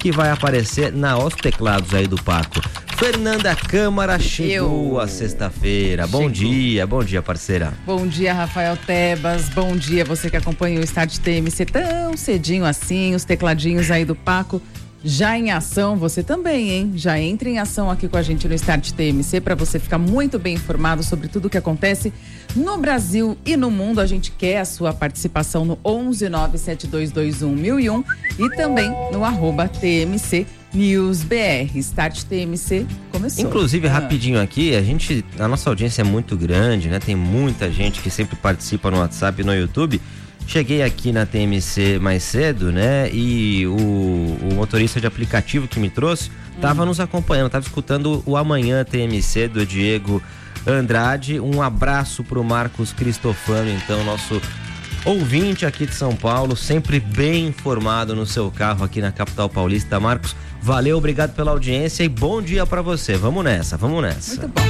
que vai aparecer aos teclados aí do Paco. Fernanda Câmara chegou a sexta-feira. Bom dia, parceira. Bom dia, Rafael Tebas. Bom dia, você que acompanha o Start TMC tão cedinho assim, os tecladinhos aí do Paco já em ação. Você também, hein? Já entre em ação aqui com a gente no Start TMC para você ficar muito bem informado sobre tudo o que acontece no Brasil e no mundo. A gente quer a sua participação no 11972211001 e também no @TMC News BR. Start TMC começou. Inclusive, rapidinho aqui, a nossa audiência é muito grande, né? Tem muita gente que sempre participa no WhatsApp e no YouTube. Cheguei aqui na TMC mais cedo, né? E o motorista de aplicativo que me trouxe estava nos acompanhando, estava escutando o Amanhã TMC do Diego Andrade. Um abraço pro Marcos Cristofano, então, nosso ouvinte aqui de São Paulo, sempre bem informado no seu carro aqui na capital paulista. Marcos, valeu, obrigado pela audiência e bom dia pra você. Vamos nessa. Muito bom.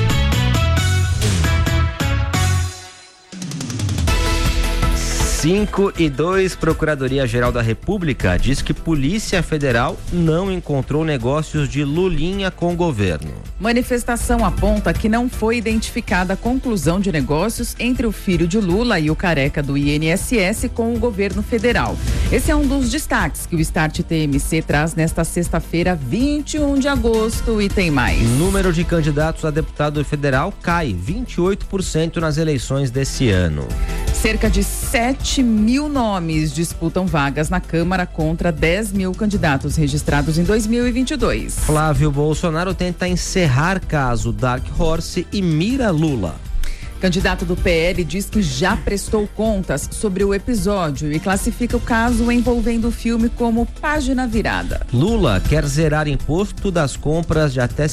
5:02, Procuradoria-Geral da República diz que Polícia Federal não encontrou negócios de Lulinha com o governo. Manifestação aponta que não foi identificada a conclusão de negócios entre o filho de Lula e o careca do INSS com o governo federal. Esse é um dos destaques que o Start TMC traz nesta sexta-feira, 21 de agosto, e tem mais. Número de candidatos a deputado federal cai 28% nas eleições desse ano. Cerca de 7.000 nomes disputam vagas na Câmara contra 10.000 candidatos registrados em 2022. Flávio Bolsonaro tenta encerrar caso Dark Horse e mira Lula. Candidato do PL diz que já prestou contas sobre o episódio e classifica o caso envolvendo o filme como página virada. Lula quer zerar imposto das compras de até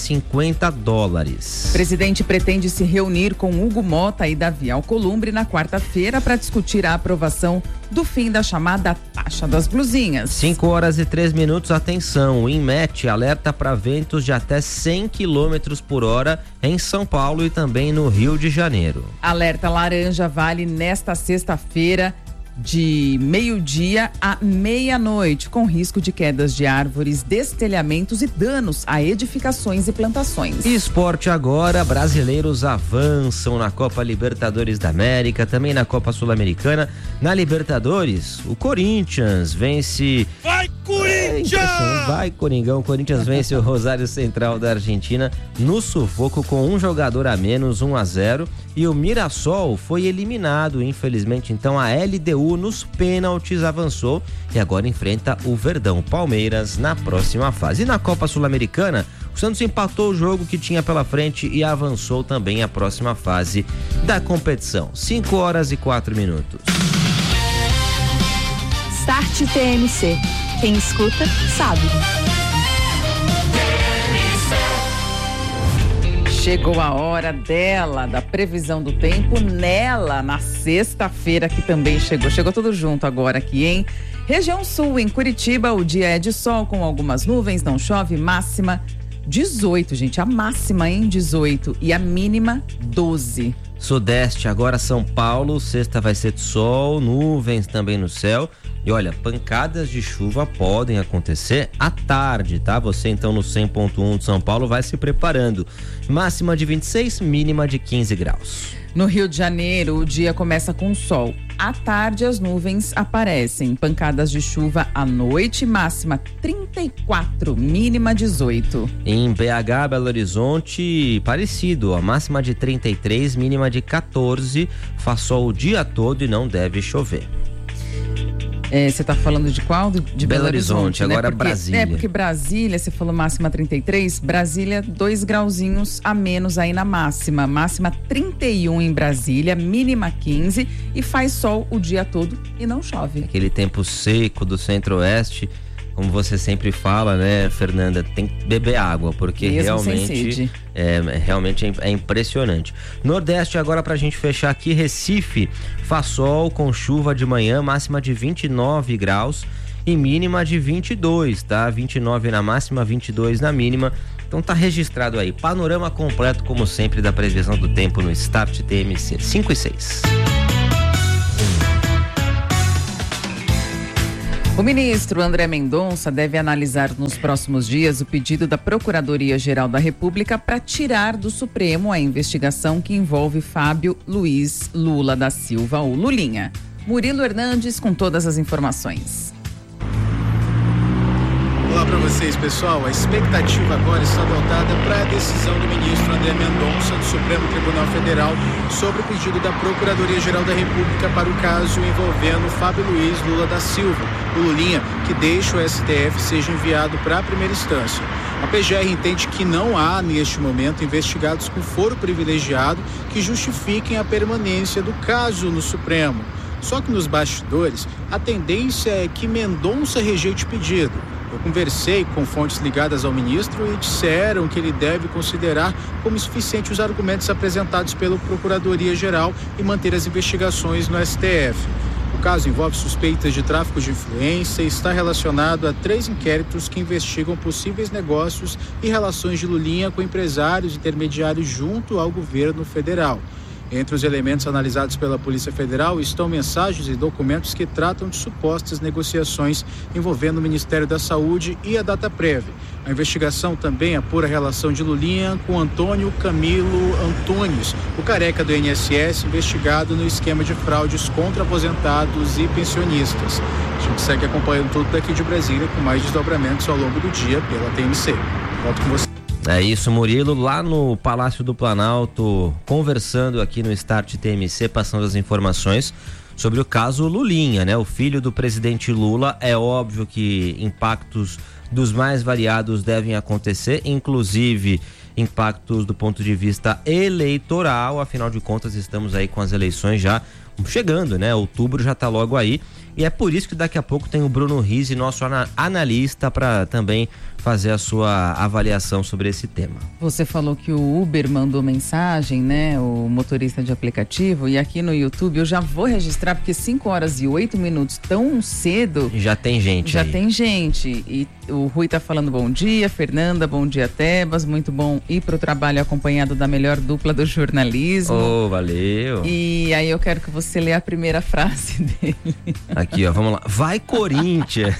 $50. Presidente pretende se reunir com Hugo Mota e Davi Alcolumbre na quarta-feira para discutir a aprovação do fim da chamada taxa das blusinhas. 5:03, atenção, o INMET alerta para ventos de até 100 km por hora em São Paulo e também no Rio de Janeiro. Alerta laranja vale nesta sexta-feira de meio-dia à meia-noite, com risco de quedas de árvores, destelhamentos e danos a edificações e plantações. Esporte agora, brasileiros avançam na Copa Libertadores da América, também na Copa Sul-Americana. Na Libertadores, o Corinthians vence... Vai, Corinthians! Vai, Coringão. O Corinthians vence o Rosário Central da Argentina no sufoco com um jogador a menos, 1-0. E o Mirassol foi eliminado, infelizmente. Então a LDU nos pênaltis avançou e agora enfrenta o Verdão Palmeiras na próxima fase. E na Copa Sul-Americana, o Santos empatou o jogo que tinha pela frente e avançou também à próxima fase da competição. 5:04. Start TMC. Quem escuta, sabe. Chegou a hora dela, da previsão do tempo, nela, na sexta-feira que também chegou. Chegou tudo junto agora aqui, hein? Região Sul, em Curitiba, o dia é de sol com algumas nuvens, não chove, máxima 18, gente. A máxima em 18 e a mínima 12. Sudeste, agora São Paulo, sexta vai ser de sol, nuvens também no céu. E olha, pancadas de chuva podem acontecer à tarde, tá? Você então no 100.1 de São Paulo vai se preparando. Máxima de 26, mínima de 15 graus. No Rio de Janeiro, o dia começa com sol. À tarde, as nuvens aparecem. Pancadas de chuva à noite, máxima 34, mínima 18. Em BH, Belo Horizonte, parecido, a máxima de 33, mínima de 14. Faz sol o dia todo e não deve chover. Você tá falando de qual? De Belo Horizonte, né? Agora Brasília. Porque Brasília, você falou máxima 33, Brasília 2 grauzinhos a menos aí na máxima. Máxima 31 em Brasília, mínima 15 e faz sol o dia todo e não chove. Aquele tempo seco do centro-oeste, como você sempre fala, né, Fernanda, tem que beber água, porque mesmo realmente é impressionante. Nordeste agora pra gente fechar aqui, Recife, faz sol com chuva de manhã, máxima de 29 graus e mínima de 22, tá? 29 na máxima, 22 na mínima. Então tá registrado aí, panorama completo como sempre da previsão do tempo no Start TMC. 5:06. O ministro André Mendonça deve analisar nos próximos dias o pedido da Procuradoria-Geral da República para tirar do Supremo a investigação que envolve Fábio Luiz Lula da Silva, ou Lulinha. Murilo Hernandes com todas as informações. Olá para vocês, pessoal. A expectativa agora está voltada para a decisão do ministro André Mendonça do Supremo Tribunal Federal sobre o pedido da Procuradoria-Geral da República para o caso envolvendo Fábio Luiz Lula da Silva, o Lulinha, que deixa o STF seja enviado para a primeira instância. A PGR entende que não há, neste momento, investigados com foro privilegiado que justifiquem a permanência do caso no Supremo. Só que nos bastidores, a tendência é que Mendonça rejeite o pedido. Eu conversei com fontes ligadas ao ministro e disseram que ele deve considerar como suficiente os argumentos apresentados pela Procuradoria-Geral e manter as investigações no STF. O caso envolve suspeitas de tráfico de influência e está relacionado a 3 inquéritos que investigam possíveis negócios e relações de Lulinha com empresários e intermediários junto ao governo federal. Entre os elementos analisados pela Polícia Federal estão mensagens e documentos que tratam de supostas negociações envolvendo o Ministério da Saúde e a Dataprev. A investigação também apura a relação de Lulinha com Antônio Camilo Antunes, o careca do INSS, investigado no esquema de fraudes contra aposentados e pensionistas. A gente segue acompanhando tudo daqui de Brasília com mais desdobramentos ao longo do dia pela TMC. Volto com você. É isso, Murilo, lá no Palácio do Planalto, conversando aqui no Start TMC, passando as informações sobre o caso Lulinha, né? O filho do presidente Lula. É óbvio que impactos dos mais variados devem acontecer, inclusive impactos do ponto de vista eleitoral. Afinal de contas, estamos aí com as eleições já chegando, né? Outubro já tá logo aí. E é por isso que daqui a pouco tem o Bruno Rizzi, nosso analista, para também fazer a sua avaliação sobre esse tema. Você falou que o Uber mandou mensagem, né? O motorista de aplicativo. E aqui no YouTube eu já vou registrar, porque 5h08, tão cedo... Já tem gente Já aí. tem gente. E o Rui tá falando bom dia, Fernanda, bom dia, Tebas. Muito bom ir pro trabalho acompanhado da melhor dupla do jornalismo. Oh, valeu. E aí eu quero que você lê a primeira frase dele. Aqui, ó, vamos lá. Vai, Corinthians!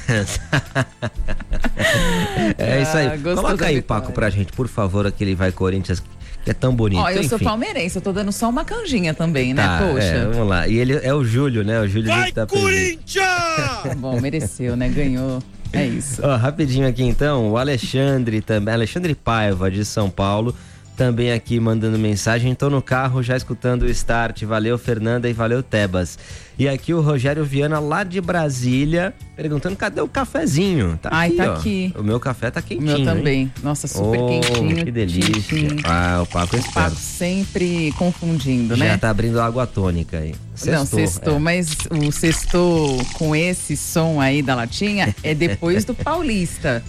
É isso aí. Coloca aí, Paco, pra gente, por favor, aquele Vai, Corinthians, que é tão bonito. Ó, eu Enfim. sou palmeirense, eu tô dando só uma canjinha também, né? Tá, Poxa. vamos lá. E ele é o Júlio, né? O Júlio Vai, tá presente. Corinthians! Bom, mereceu, né? Ganhou. É isso. Ó, rapidinho aqui então, o Alexandre também, Alexandre Paiva, de São Paulo, também aqui mandando mensagem. Tô no carro já escutando o Start. Valeu, Fernanda, e valeu, Tebas. E aqui o Rogério Viana, lá de Brasília, perguntando cadê o cafezinho. Tá Ai, aqui, tá ó. aqui. O meu café tá O quentinho, meu também. hein? Nossa, super quentinho. Que delícia. Quentinho. Ah, o Paco é O Paco esperto. sempre confundindo, né? Já tá abrindo água tônica aí. Não, sextou, mas o sextou com esse som aí da latinha é depois do Paulista.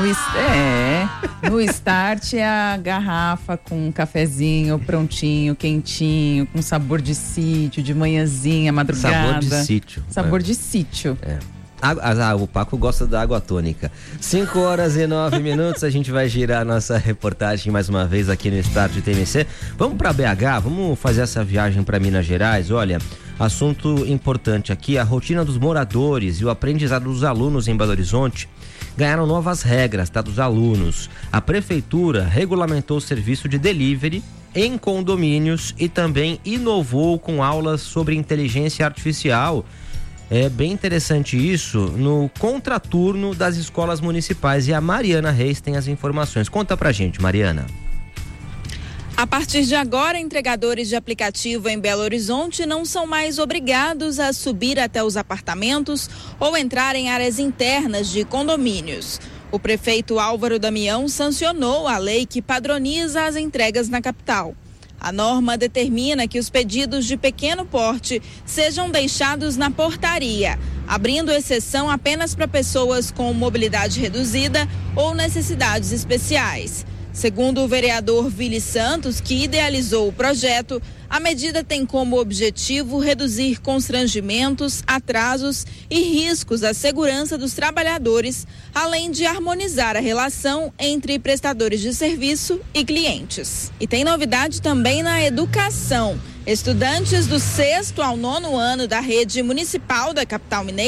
No Start é a garrafa com um cafezinho prontinho, quentinho, com sabor de sítio, de manhãzinha, madrugada. Sabor de sítio. Sabor de sítio. O Paco gosta da água tônica. 5h09, a gente vai girar a nossa reportagem mais uma vez aqui no Start TMC. Vamos para BH, vamos fazer essa viagem para Minas Gerais. Olha, assunto importante aqui, a rotina dos moradores e o aprendizado dos alunos em Belo Horizonte ganharam novas regras, tá, dos alunos. A prefeitura regulamentou o serviço de delivery em condomínios e também inovou com aulas sobre inteligência artificial. É bem interessante isso no contraturno das escolas municipais, e a Mariana Reis tem as informações. Conta pra gente, Mariana. A partir de agora, entregadores de aplicativo em Belo Horizonte não são mais obrigados a subir até os apartamentos ou entrar em áreas internas de condomínios. O prefeito Álvaro Damião sancionou a lei que padroniza as entregas na capital. A norma determina que os pedidos de pequeno porte sejam deixados na portaria, abrindo exceção apenas para pessoas com mobilidade reduzida ou necessidades especiais. Segundo o vereador Vili Santos, que idealizou o projeto, a medida tem como objetivo reduzir constrangimentos, atrasos e riscos à segurança dos trabalhadores, além de harmonizar a relação entre prestadores de serviço e clientes. E tem novidade também na educação. Estudantes do 6º ao 9º ano da rede municipal da capital mineira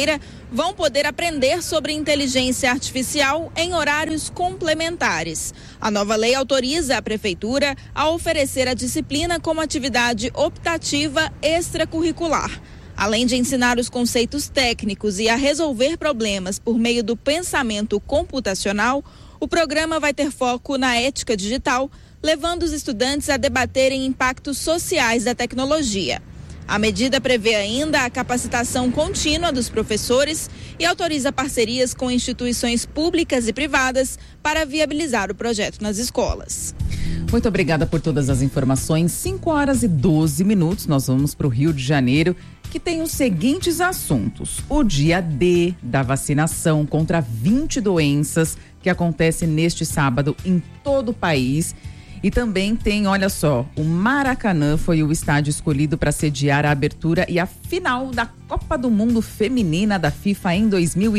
vão poder aprender sobre inteligência artificial em horários complementares. A nova lei autoriza a prefeitura a oferecer a disciplina como atividade optativa extracurricular. Além de ensinar os conceitos técnicos e a resolver problemas por meio do pensamento computacional, o programa vai ter foco na ética digital, levando os estudantes a debaterem impactos sociais da tecnologia. A medida prevê ainda a capacitação contínua dos professores e autoriza parcerias com instituições públicas e privadas para viabilizar o projeto nas escolas. Muito obrigada por todas as informações. 5h12. Nós vamos para o Rio de Janeiro, que tem os seguintes assuntos. O dia D da vacinação contra 20 doenças, que acontece neste sábado em todo o país. E também tem, olha só, o Maracanã foi o estádio escolhido para sediar a abertura e a final da Copa do Mundo Feminina da FIFA em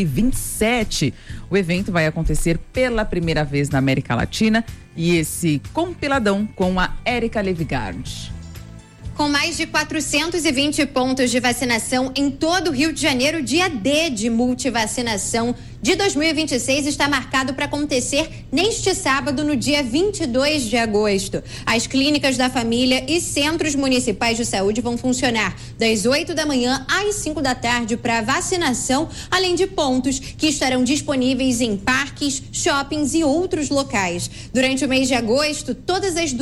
2027. O evento vai acontecer pela primeira vez na América Latina e esse compiladão com a Érica Levigard. Com mais de 420 pontos de vacinação em todo o Rio de Janeiro, o dia D de multivacinação de 2026 está marcado para acontecer neste sábado, no dia 22 de agosto. As clínicas da família e centros municipais de saúde vão funcionar das 8 da manhã às 5 da tarde para vacinação, além de pontos que estarão disponíveis em parques, shoppings e outros locais. Durante o mês de agosto, todas as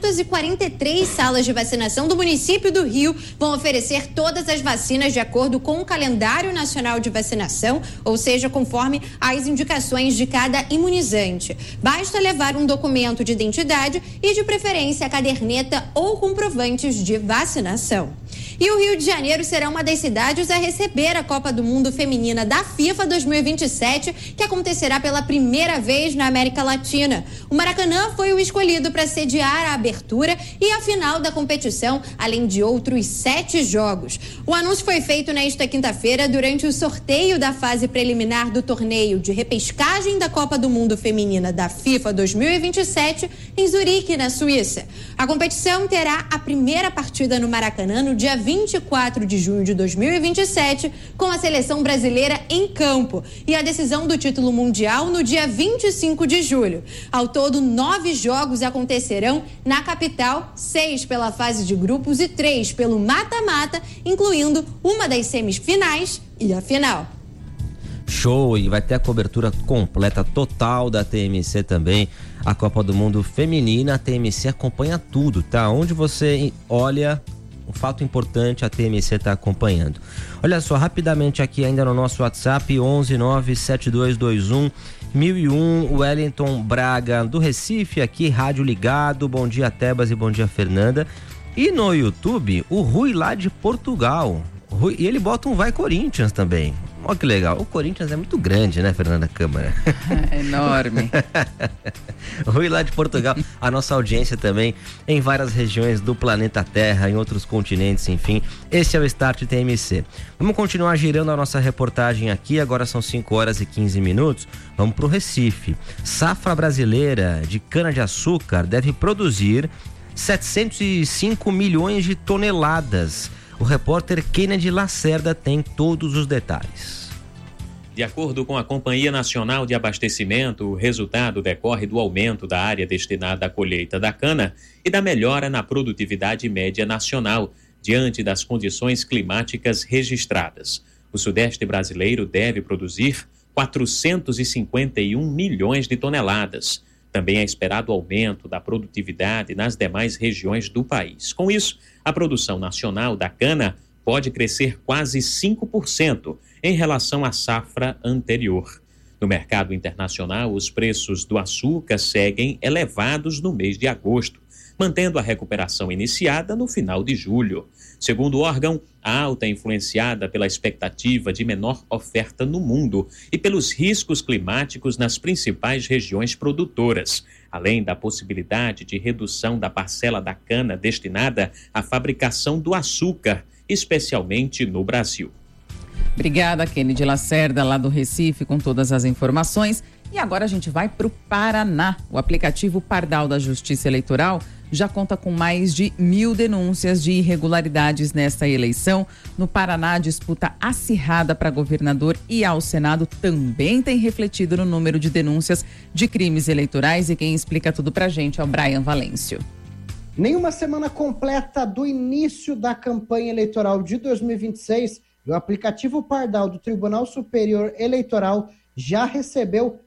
243 salas de vacinação do município do Rio vão oferecer todas as vacinas de acordo com o calendário nacional de vacinação, ou seja, conforme as indicações de cada imunizante. Basta levar um documento de identidade e, de preferência, a caderneta ou comprovantes de vacinação. E o Rio de Janeiro será uma das cidades a receber a Copa do Mundo Feminina da FIFA 2027, que acontecerá pela primeira vez na América Latina. O Maracanã foi o escolhido para sediar a abertura e a final da competição, além de outros 7 jogos. O anúncio foi feito nesta quinta-feira durante o sorteio da fase preliminar do torneio de repescagem da Copa do Mundo Feminina da FIFA 2027 em Zurique, na Suíça. A competição terá a primeira partida no Maracanã no dia 24 de junho de 2027, com a seleção brasileira em campo, e a decisão do título mundial no dia 25 de julho. Ao todo, 9 jogos acontecerão na capital, 6 pela fase de grupos e 3 pelo mata-mata, incluindo uma das semifinais e a final. Show! E vai ter a cobertura completa, total da TMC também. A Copa do Mundo Feminina, a TMC acompanha tudo, tá? Onde você olha, um fato importante, a TMC está acompanhando. Olha só, rapidamente aqui ainda no nosso WhatsApp, 11-97221-1001, Wellington Braga do Recife, aqui, rádio ligado. Bom dia, Tebas, e bom dia, Fernanda. E no YouTube, o Rui lá de Portugal. E ele bota um Vai Corinthians também. Olha que legal. O Corinthians é muito grande, né, Fernanda Câmara? É enorme. Rui lá de Portugal. A nossa audiência também em várias regiões do planeta Terra, em outros continentes, enfim. Esse é o Start TMC. Vamos continuar girando a nossa reportagem aqui. Agora são 5h15. Vamos para o Recife. Safra brasileira de cana-de-açúcar deve produzir 705 milhões de toneladas. O repórter Kennedy Lacerda tem todos os detalhes. De acordo com a Companhia Nacional de Abastecimento, o resultado decorre do aumento da área destinada à colheita da cana e da melhora na produtividade média nacional, diante das condições climáticas registradas. O Sudeste brasileiro deve produzir 451 milhões de toneladas. Também é esperado aumento da produtividade nas demais regiões do país. Com isso, a produção nacional da cana pode crescer quase 5% em relação à safra anterior. No mercado internacional, os preços do açúcar seguem elevados no mês de agosto, mantendo a recuperação iniciada no final de julho. Segundo o órgão, a alta é influenciada pela expectativa de menor oferta no mundo e pelos riscos climáticos nas principais regiões produtoras, além da possibilidade de redução da parcela da cana destinada à fabricação do açúcar, especialmente no Brasil. Obrigada, Kennedy Lacerda, lá do Recife, com todas as informações. E agora a gente vai para o Paraná. O aplicativo Pardal da Justiça Eleitoral já conta com mais de 1.000 denúncias de irregularidades nesta eleição. No Paraná, a disputa acirrada para governador e ao Senado também tem refletido no número de denúncias de crimes eleitorais. E quem explica tudo pra gente é o Brian Valêncio. Nem uma semana completa do início da campanha eleitoral de 2026, o aplicativo Pardal do Tribunal Superior Eleitoral já recebeu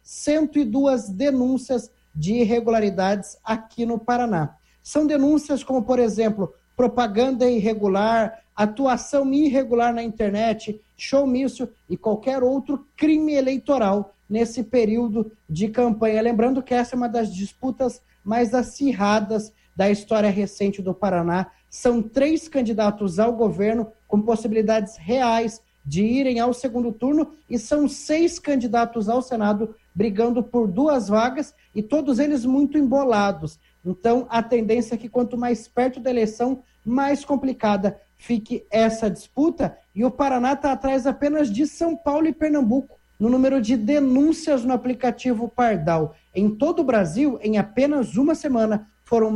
102 denúncias de irregularidades aqui no Paraná. São denúncias como, por exemplo, propaganda irregular, atuação irregular na internet, showmício e qualquer outro crime eleitoral nesse período de campanha. Lembrando que essa é uma das disputas mais acirradas da história recente do Paraná. São 3 candidatos ao governo com possibilidades reais de irem ao segundo turno e são 6 candidatos ao Senado brigando por 2 vagas e todos eles muito embolados. Então, a tendência é que quanto mais perto da eleição, mais complicada fique essa disputa. E o Paraná está atrás apenas de São Paulo e Pernambuco no número de denúncias no aplicativo Pardal. Em todo o Brasil, em apenas uma semana, foram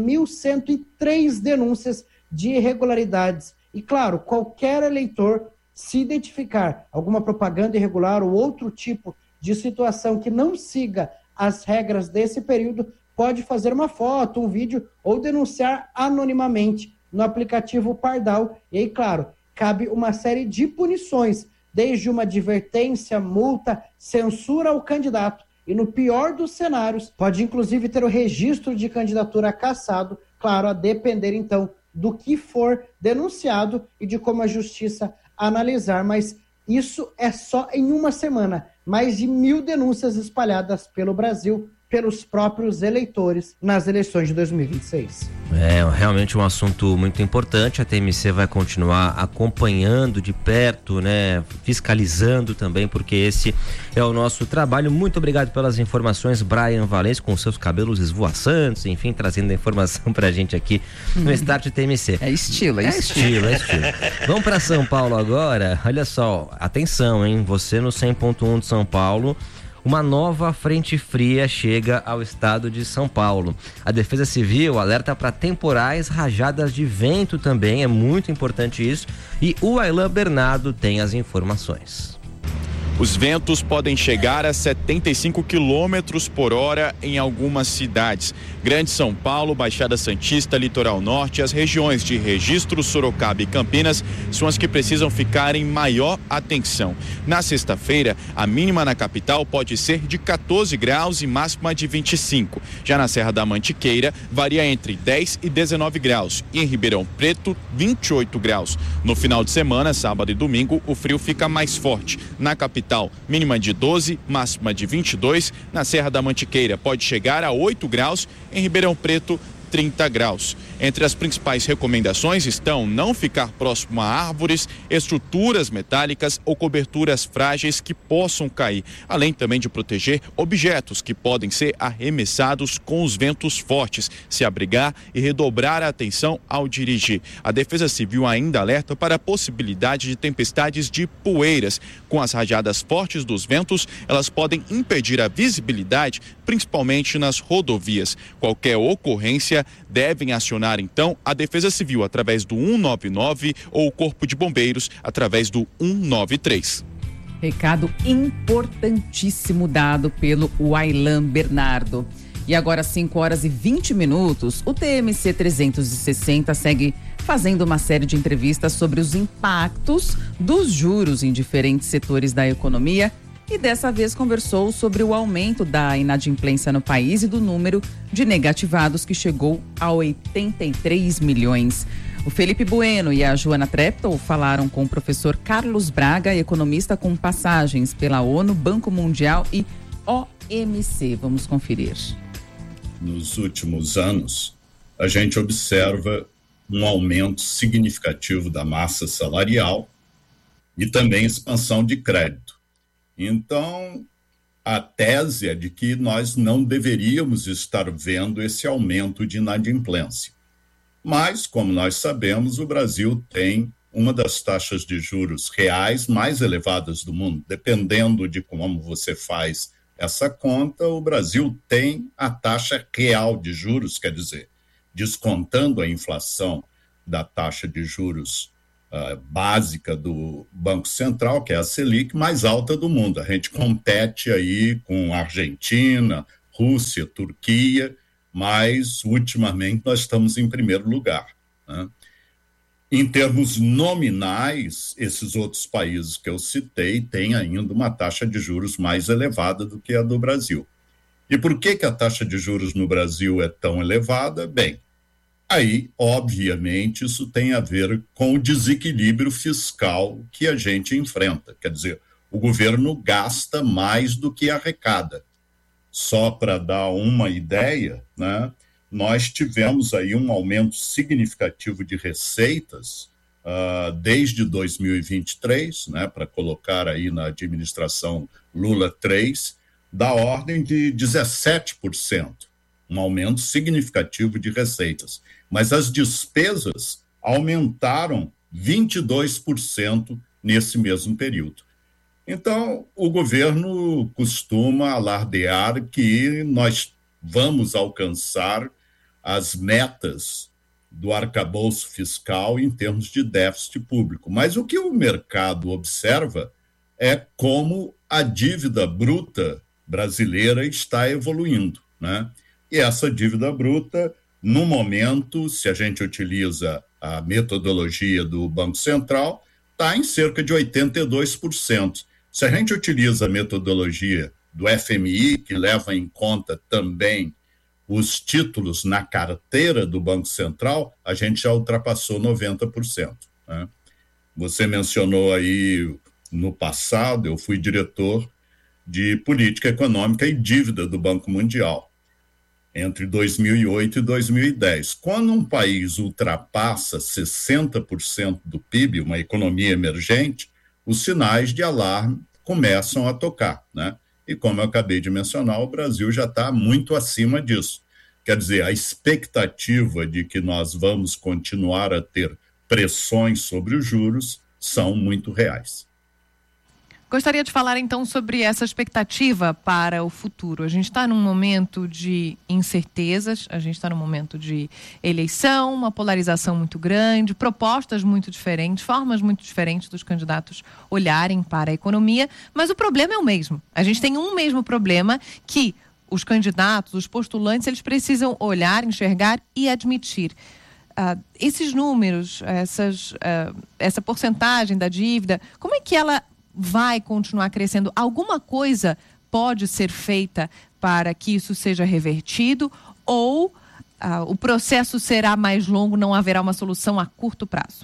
1.103 denúncias de irregularidades. E, claro, qualquer eleitor, se identificar alguma propaganda irregular ou outro tipo de situação que não siga as regras desse período, pode fazer uma foto, um vídeo ou denunciar anonimamente no aplicativo Pardal. E aí, claro, cabe uma série de punições, desde uma advertência, multa, censura ao candidato. E no pior dos cenários, pode inclusive ter o registro de candidatura cassado, claro, a depender então do que for denunciado e de como a justiça analisar. Mas isso é só em uma semana. Mais de 1.000 denúncias espalhadas pelo Brasil, pelos próprios eleitores nas eleições de 2026. É realmente um assunto muito importante. A TMC vai continuar acompanhando de perto, né? Fiscalizando também, porque esse é o nosso trabalho. Muito obrigado pelas informações, Brian Valêncio, com seus cabelos esvoaçantes, enfim, trazendo a informação pra gente aqui no Start TMC. É estilo. Vamos para São Paulo agora. Olha só, atenção, hein? Você no 100.1 de São Paulo. Uma nova frente fria chega ao estado de São Paulo. A Defesa Civil alerta para temporais, rajadas de vento também, é muito importante isso. E o Aylan Bernardo tem as informações. Os ventos podem chegar a 75 quilômetros por hora em algumas cidades. Grande São Paulo, Baixada Santista, Litoral Norte, as regiões de Registro, Sorocaba e Campinas são as que precisam ficar em maior atenção. Na sexta-feira, a mínima na capital pode ser de 14 graus e máxima de 25. Já na Serra da Mantiqueira, varia entre 10 e 19 graus. E em Ribeirão Preto, 28 graus. No final de semana, sábado e domingo, o frio fica mais forte. Na capital, mínima de 12, máxima de 22. Na Serra da Mantiqueira pode chegar a 8 graus, em Ribeirão Preto 30 graus. Entre as principais recomendações estão não ficar próximo a árvores, estruturas metálicas ou coberturas frágeis que possam cair, além também de proteger objetos que podem ser arremessados com os ventos fortes, se abrigar e redobrar a atenção ao dirigir. A Defesa Civil ainda alerta para a possibilidade de tempestades de poeiras. Com as rajadas fortes dos ventos, elas podem impedir a visibilidade, principalmente nas rodovias. Qualquer ocorrência devem acionar então a Defesa Civil através do 199 ou o Corpo de Bombeiros através do 193. Recado importantíssimo dado pelo Aylan Bernardo. E agora, 5h20, o TMC 360 segue fazendo uma série de entrevistas sobre os impactos dos juros em diferentes setores da economia. E dessa vez conversou sobre o aumento da inadimplência no país e do número de negativados que chegou a 83 milhões. O Felipe Bueno e a Joana Treptow falaram com o professor Carlos Braga, economista com passagens pela ONU, Banco Mundial e OMC. Vamos conferir. Nos últimos anos, a gente observa um aumento significativo da massa salarial e também expansão de crédito. Então, a tese é de que nós não deveríamos estar vendo esse aumento de inadimplência. Mas, como nós sabemos, o Brasil tem uma das taxas de juros reais mais elevadas do mundo. Dependendo de como você faz essa conta, o Brasil tem a taxa real de juros, quer dizer, descontando a inflação da taxa de juros básica do Banco Central, que é a Selic, mais alta do mundo. A gente compete aí com Argentina, Rússia, Turquia, mas ultimamente nós estamos em primeiro lugar, né? Em termos nominais, esses outros países que eu citei têm ainda uma taxa de juros mais elevada do que a do Brasil. E por que a taxa de juros no Brasil é tão elevada? Bem, aí, obviamente, isso tem a ver com o desequilíbrio fiscal que a gente enfrenta. Quer dizer, o governo gasta mais do que arrecada. Só para dar uma ideia, né, nós tivemos aí um aumento significativo de receitas desde 2023, né, para colocar aí na administração Lula 3, da ordem de 17%, um aumento significativo de receitas. Mas as despesas aumentaram 22% nesse mesmo período. Então, o governo costuma alardear que nós vamos alcançar as metas do arcabouço fiscal em termos de déficit público. Mas o que o mercado observa é como a dívida bruta brasileira está evoluindo, né? E essa dívida bruta, no momento, se a gente utiliza a metodologia do Banco Central, está em cerca de 82%. Se a gente utiliza a metodologia do FMI, que leva em conta também os títulos na carteira do Banco Central, a gente já ultrapassou 90%, né? Você mencionou aí, no passado, eu fui diretor de política econômica e dívida do Banco Mundial, entre 2008 e 2010. Quando um país ultrapassa 60% do PIB, uma economia emergente, os sinais de alarme começam a tocar, né? E como eu acabei de mencionar, o Brasil já está muito acima disso. Quer dizer, a expectativa de que nós vamos continuar a ter pressões sobre os juros são muito reais. Gostaria de falar então sobre essa expectativa para o futuro. A gente está num momento de incertezas, a gente está num momento de eleição, uma polarização muito grande, propostas muito diferentes, formas muito diferentes dos candidatos olharem para a economia, mas o problema é o mesmo. A gente tem um mesmo problema que os candidatos, os postulantes, eles precisam olhar, enxergar e admitir. Esses números, essa porcentagem da dívida, como é que ela vai continuar crescendo? Alguma coisa pode ser feita para que isso seja revertido ou o processo será mais longo, não haverá uma solução a curto prazo?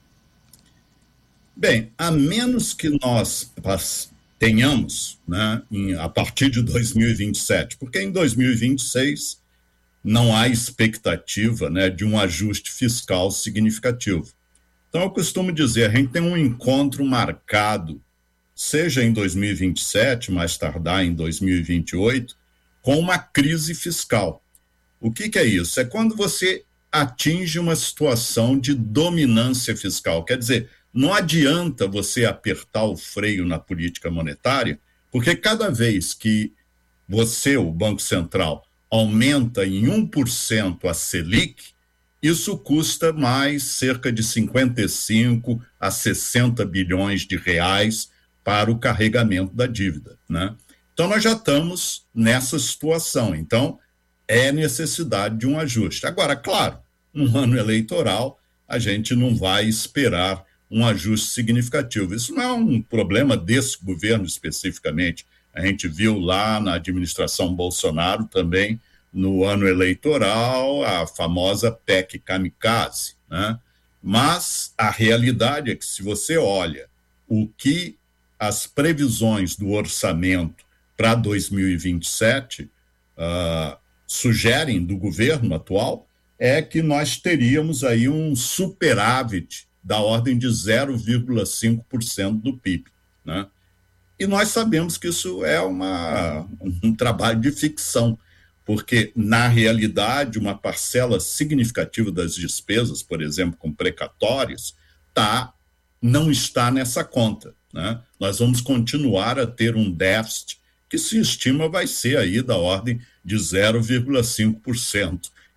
Bem, a menos que nós tenhamos, né, a partir de 2027, porque em 2026 não há expectativa, né, de um ajuste fiscal significativo. Então, eu costumo dizer, a gente tem um encontro marcado, seja em 2027, mais tardar em 2028, com uma crise fiscal. O que é isso? É quando você atinge uma situação de dominância fiscal. Quer dizer, não adianta você apertar o freio na política monetária, porque cada vez que você, o Banco Central, aumenta em 1% a Selic, isso custa mais cerca de 55 a 60 bilhões de reais para o carregamento da dívida, né? Então, nós já estamos nessa situação. Então, é necessidade de um ajuste. Agora, claro, no ano eleitoral, a gente não vai esperar um ajuste significativo. Isso não é um problema desse governo especificamente. A gente viu lá na administração Bolsonaro também, no ano eleitoral, a famosa PEC kamikaze, né? Mas a realidade é que, se você olha o que as previsões do orçamento para 2027 sugerem do governo atual, é que nós teríamos aí um superávit da ordem de 0,5% do PIB, né? E nós sabemos que isso é um trabalho de ficção, porque, na realidade, uma parcela significativa das despesas, por exemplo, com precatórios, não está nessa conta, né? Nós vamos continuar a ter um déficit que se estima vai ser aí da ordem de 0,5%.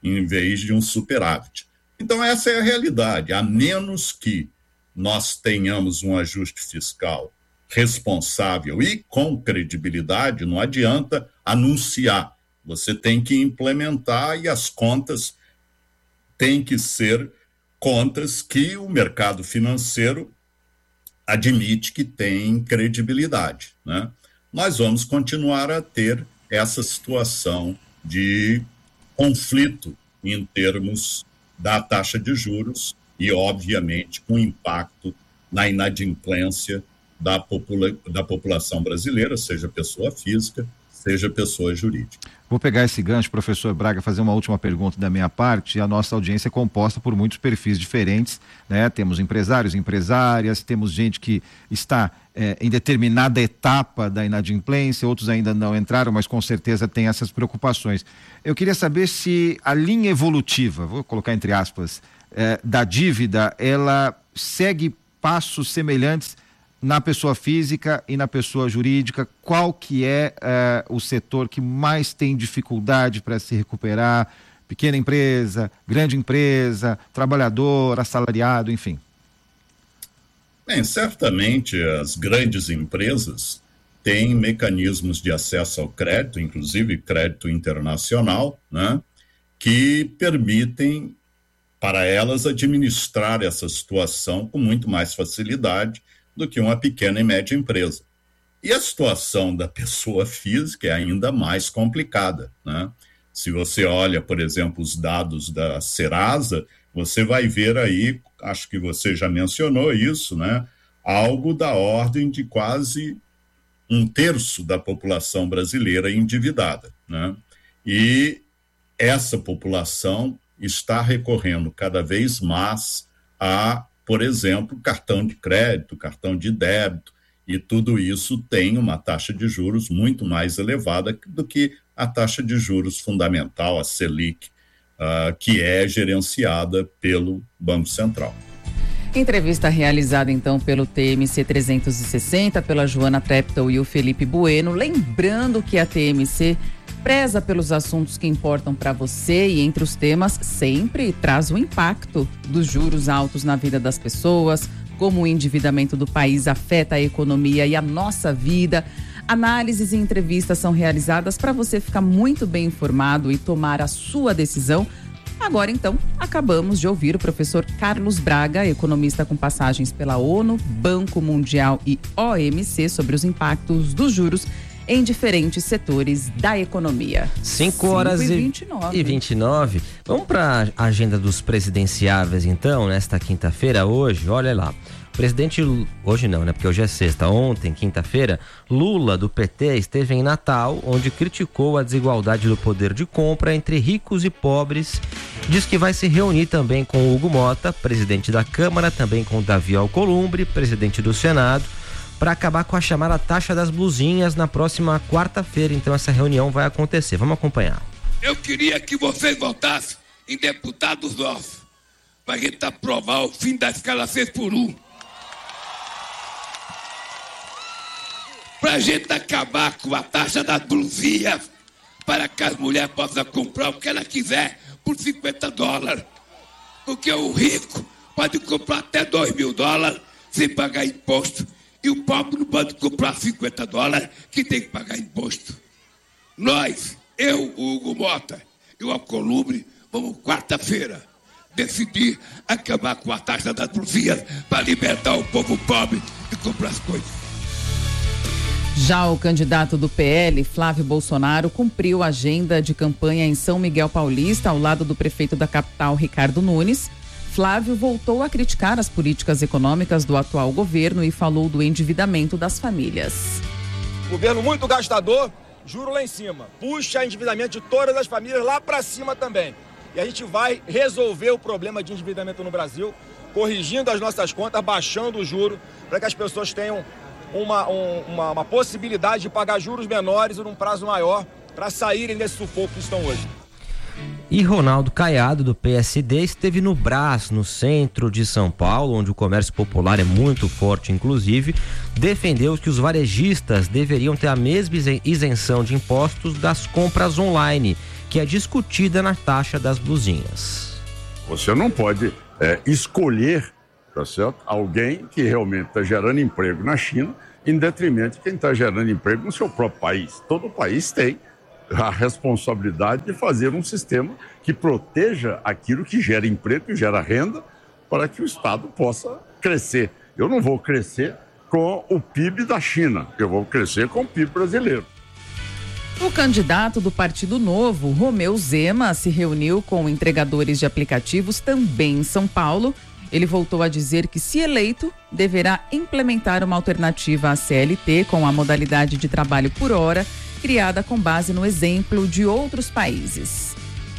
em vez de um superávit. Então, essa é a realidade. A menos que nós tenhamos um ajuste fiscal responsável e com credibilidade, não adianta anunciar. Você tem que implementar e as contas têm que ser contas que o mercado financeiro admite que tem credibilidade, né? Nós vamos continuar a ter essa situação de conflito em termos da taxa de juros e, obviamente, com impacto na inadimplência da população brasileira, seja pessoa física, seja pessoa jurídica. Vou pegar esse gancho, professor Braga, fazer uma última pergunta da minha parte. A nossa audiência é composta por muitos perfis diferentes, né? Temos empresários, empresárias, temos gente que está em determinada etapa da inadimplência, outros ainda não entraram, mas com certeza tem essas preocupações. Eu queria saber se a linha evolutiva, vou colocar entre aspas, da dívida, ela segue passos semelhantes na pessoa física e na pessoa jurídica. Qual que é o setor que mais tem dificuldade para se recuperar? Pequena empresa, grande empresa, trabalhador, assalariado, enfim. Bem, certamente as grandes empresas têm mecanismos de acesso ao crédito, inclusive crédito internacional, né, que permitem para elas administrar essa situação com muito mais facilidade do que uma pequena e média empresa. E a situação da pessoa física é ainda mais complicada, né? Se você olha, por exemplo, os dados da Serasa, você vai ver aí, acho que você já mencionou isso, né? Algo da ordem de quase 1/3 da população brasileira endividada, né? E essa população está recorrendo cada vez mais a, por exemplo, cartão de crédito, cartão de débito, e tudo isso tem uma taxa de juros muito mais elevada do que a taxa de juros fundamental, a Selic, que é gerenciada pelo Banco Central. Entrevista realizada, então, pelo TMC 360, pela Joana Treptow e o Felipe Bueno. Lembrando que a TMC preza pelos assuntos que importam para você e, entre os temas, sempre traz o impacto dos juros altos na vida das pessoas, como o endividamento do país afeta a economia e a nossa vida. Análises e entrevistas são realizadas para você ficar muito bem informado e tomar a sua decisão. Agora, então, acabamos de ouvir o professor Carlos Braga, economista com passagens pela ONU, Banco Mundial e OMC, sobre os impactos dos juros em diferentes setores da economia. 5h29. Vamos para a agenda dos presidenciáveis, então, nesta quinta-feira, hoje, olha lá. Presidente, hoje não, né? Porque hoje é sexta. Ontem, quinta-feira, Lula, do PT, esteve em Natal, onde criticou a desigualdade do poder de compra entre ricos e pobres. Diz que vai se reunir também com Hugo Mota, presidente da Câmara, também com Davi Alcolumbre, presidente do Senado, para acabar com a chamada taxa das blusinhas na próxima quarta-feira. Então essa reunião vai acontecer. Vamos acompanhar. Eu queria que vocês votassem em deputados nossos, para a gente aprovar o fim da escala 6x1. Para a gente acabar com a taxa das blusinhas, para que as mulheres possam comprar o que ela quiser por $50. Porque o rico pode comprar até $2.000 sem pagar imposto. E o pobre não pode comprar $50 que tem que pagar imposto. Nós, eu, o Hugo Mota e o Alcolumbre, vamos quarta-feira decidir acabar com a taxa das blusinhas para libertar o povo pobre de comprar as coisas. Já o candidato do PL, Flávio Bolsonaro, cumpriu a agenda de campanha em São Miguel Paulista, ao lado do prefeito da capital, Ricardo Nunes. Flávio voltou a criticar as políticas econômicas do atual governo e falou do endividamento das famílias. Governo muito gastador, juro lá em cima. Puxa endividamento de todas as famílias lá para cima também. E a gente vai resolver o problema de endividamento no Brasil, corrigindo as nossas contas, baixando o juro, para que as pessoas tenham uma possibilidade de pagar juros menores e num prazo maior para saírem desse sufoco que estão hoje. E Ronaldo Caiado, do PSD, esteve no Brás, no centro de São Paulo, onde o comércio popular é muito forte, inclusive, defendeu que os varejistas deveriam ter a mesma isenção de impostos das compras online. que é discutida na taxa das blusinhas. Você não pode escolher, tá certo, alguém que realmente está gerando emprego na China em detrimento de quem está gerando emprego no seu próprio país. Todo país tem a responsabilidade de fazer um sistema que proteja aquilo que gera emprego, que gera renda, para que o Estado possa crescer. Eu não vou crescer com o PIB da China, eu vou crescer com o PIB brasileiro. O candidato do Partido Novo, Romeu Zema, se reuniu com entregadores de aplicativos também em São Paulo. Ele voltou a dizer que, se eleito, deverá implementar uma alternativa à CLT com a modalidade de trabalho por hora, criada com base no exemplo de outros países.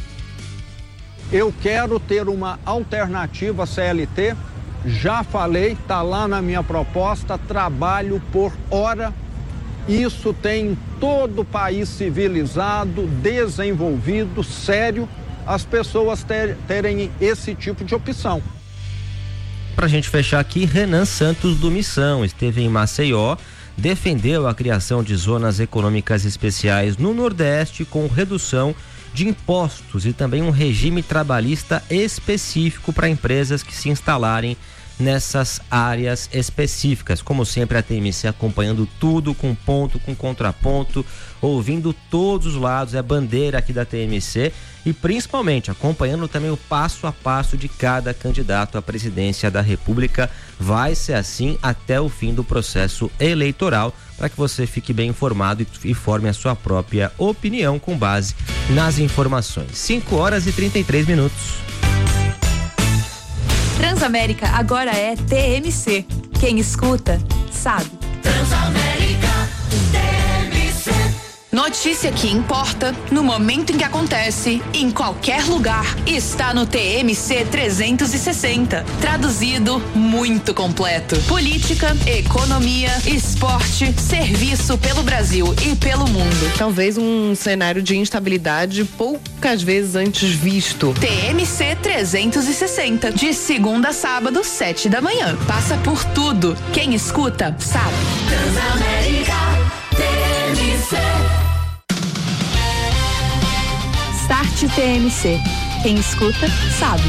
Eu quero ter uma alternativa à CLT, já falei, está lá na minha proposta, trabalho por hora. Isso tem em todo país civilizado, desenvolvido, sério, as pessoas terem esse tipo de opção. Pra gente fechar aqui, Renan Santos do Missão esteve em Maceió, defendeu a criação de zonas econômicas especiais no Nordeste com redução de impostos e também um regime trabalhista específico para empresas que se instalarem nessas áreas específicas. Como sempre, a TMC acompanhando tudo com ponto, com contraponto, ouvindo todos os lados, é a bandeira aqui da TMC e principalmente acompanhando também o passo a passo de cada candidato à presidência da República. Vai ser assim até o fim do processo eleitoral, para que você fique bem informado e forme a sua própria opinião com base nas informações. 5h33. Transamérica agora é TMC. Quem escuta, sabe. Transamérica TMC. Notícia que importa no momento em que acontece, em qualquer lugar, está no TMC 360. Traduzido, muito completo. Política, economia, esporte, serviço pelo Brasil e pelo mundo. Talvez um cenário de instabilidade poucas vezes antes visto. TMC 360. De segunda a sábado, 7 da manhã. Passa por tudo. Quem escuta, sabe. Transamérica TMC. Start TMC. Quem escuta, sabe.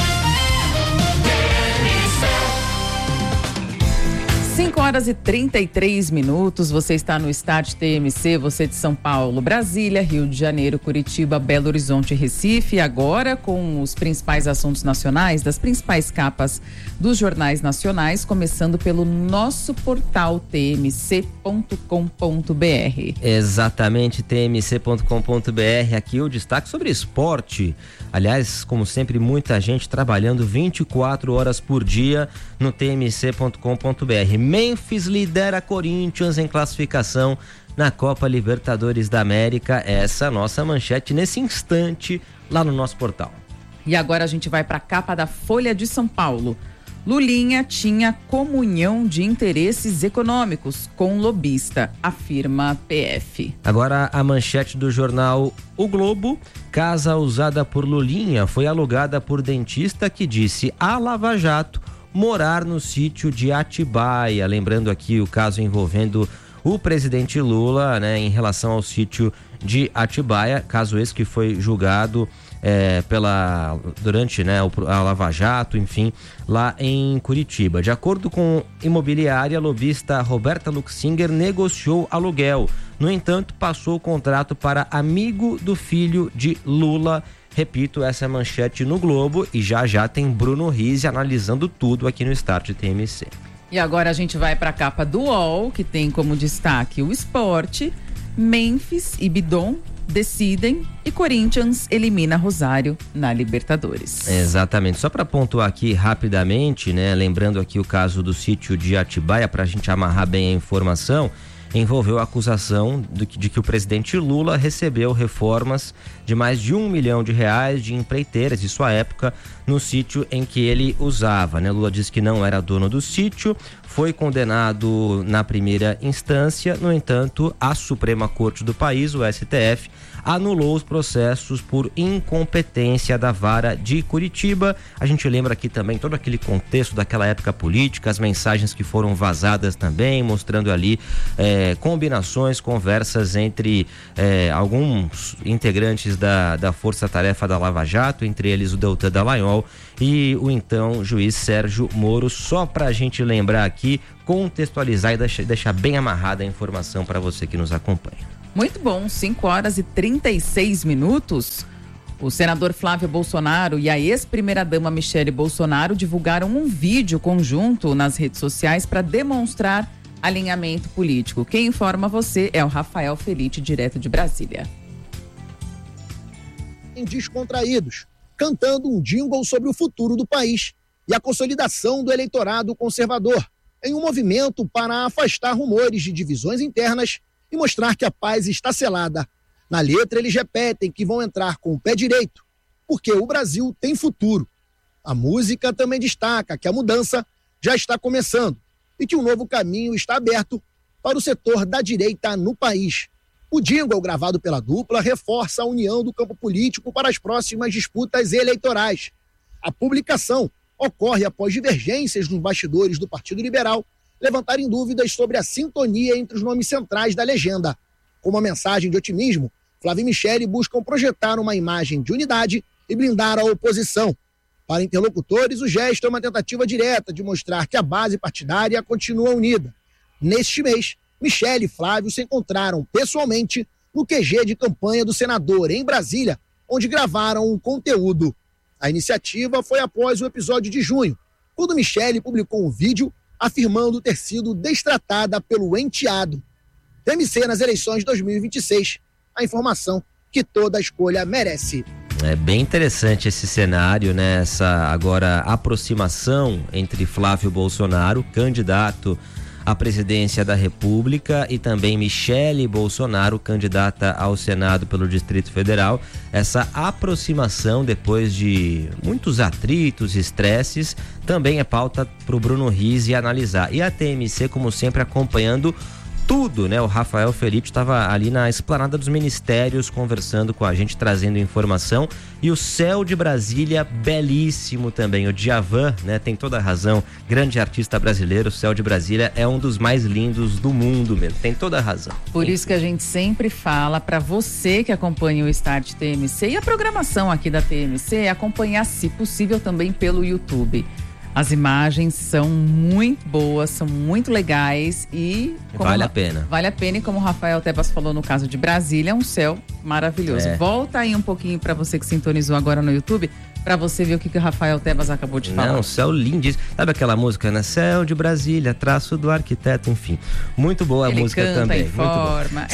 5h33. Você está no Start TMC, você de São Paulo, Brasília, Rio de Janeiro, Curitiba, Belo Horizonte e Recife. Agora com os principais assuntos nacionais, das principais capas dos jornais nacionais, começando pelo nosso portal tmc.com.br. Exatamente, tmc.com.br. Aqui o destaque sobre esporte. Aliás, como sempre, muita gente trabalhando 24 horas por dia no tmc.com.br. Memphis lidera Corinthians em classificação na Copa Libertadores da América. Essa é a nossa manchete nesse instante lá no nosso portal. E agora a gente vai para a capa da Folha de São Paulo. Lulinha tinha comunhão de interesses econômicos com lobista, afirma PF. Agora a manchete do jornal O Globo. Casa usada por Lulinha foi alugada por dentista que disse a Lava Jato morar no sítio de Atibaia. Lembrando aqui o caso envolvendo o presidente Lula, né, em relação ao sítio de Atibaia, caso esse que foi julgado durante, né, a Lava Jato, enfim, lá em Curitiba. De acordo com imobiliária, a lobista Roberta Luxinger negociou aluguel. No entanto, passou o contrato para amigo do filho de Lula. Repito, essa é a manchete no Globo e já tem Bruno Rizzi analisando tudo aqui no Start TMC. E agora a gente vai para a capa do UOL, que tem como destaque o esporte. Memphis e Bidon decidem e Corinthians elimina Rosário na Libertadores. Exatamente. Só para pontuar aqui rapidamente, né, lembrando aqui o caso do sítio de Atibaia, para a gente amarrar bem a informação, envolveu a acusação de que o presidente Lula recebeu reformas de mais de R$1 milhão de empreiteiras, em sua época, no sítio em que ele usava, né? Lula disse que não era dono do sítio, foi condenado na primeira instância. No entanto, a Suprema Corte do país, o STF, anulou os processos por incompetência da Vara de Curitiba. A gente lembra aqui também todo aquele contexto daquela época política, as mensagens que foram vazadas também, mostrando ali combinações, conversas entre alguns integrantes da Força Tarefa da Lava Jato, entre eles o Deltan Dallagnol e o então juiz Sérgio Moro. Só para a gente lembrar aqui, contextualizar e deixar bem amarrada a informação para você que nos acompanha. Muito bom, 5h36. O senador Flávio Bolsonaro e a ex-primeira-dama Michele Bolsonaro divulgaram um vídeo conjunto nas redes sociais para demonstrar alinhamento político. Quem informa você é o Rafael Felitti, direto de Brasília. Descontraídos, cantando um jingle sobre o futuro do país e a consolidação do eleitorado conservador, em um movimento para afastar rumores de divisões internas e mostrar que a paz está selada. Na letra, eles repetem que vão entrar com o pé direito, porque o Brasil tem futuro. A música também destaca que a mudança já está começando e que um novo caminho está aberto para o setor da direita no país. O jingle gravado pela dupla reforça a união do campo político para as próximas disputas eleitorais. A publicação ocorre após divergências nos bastidores do Partido Liberal levantarem dúvidas sobre a sintonia entre os nomes centrais da legenda. Com uma mensagem de otimismo, Flávio e Michele buscam projetar uma imagem de unidade e blindar a oposição. Para interlocutores, o gesto é uma tentativa direta de mostrar que a base partidária continua unida. Neste mês, Michele e Flávio se encontraram pessoalmente no QG de campanha do senador em Brasília, onde gravaram um conteúdo. A iniciativa foi após o episódio de junho, quando Michele publicou um vídeo afirmando ter sido destratada pelo enteado. TMC nas eleições de 2026. A informação que toda escolha merece. É bem interessante esse cenário, né? Essa agora aproximação entre Flávio Bolsonaro, candidato à presidência da República, e também Michele Bolsonaro, candidata ao Senado pelo Distrito Federal. Essa aproximação, depois de muitos atritos, estresses, também é pauta para o Bruno Rizzi analisar. E a TMC, como sempre, acompanhando tudo, né? O Rafael Felitti estava ali na esplanada dos ministérios conversando com a gente, trazendo informação. E o céu de Brasília, belíssimo também. O Djavan, né? Tem toda a razão. Grande artista brasileiro, o céu de Brasília é um dos mais lindos do mundo mesmo. Tem toda a razão. Por isso que a gente sempre fala para você que acompanha o Start TMC e a programação aqui da TMC, acompanhar, se possível, também pelo YouTube. As imagens são muito boas, são muito legais e... Vale a pena. Vale a pena, e como o Rafael Tebas falou no caso de Brasília, é um céu maravilhoso. Volta aí um pouquinho para você que sintonizou agora no YouTube, para você ver o que o Rafael Tebas acabou de falar. Não, céu lindíssimo. Sabe aquela música, né? Céu de Brasília, traço do arquiteto, enfim. Muito boa a música também. Informa.